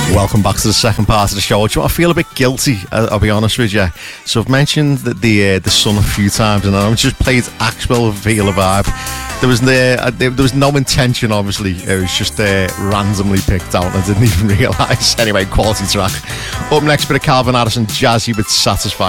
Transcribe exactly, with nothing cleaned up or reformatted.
Welcome back to the second part of the show. Do you know, I feel a bit guilty, I'll be honest with you. So I've mentioned the the, uh, the Sun a few times, and I've just played Axwell Vila Vibe. There was the, uh, there was no intention, obviously. It was just uh, randomly picked out, and I didn't even realise. Anyway, quality track. Up next, bit of Calvin Harris and Jazzy with Satisfied.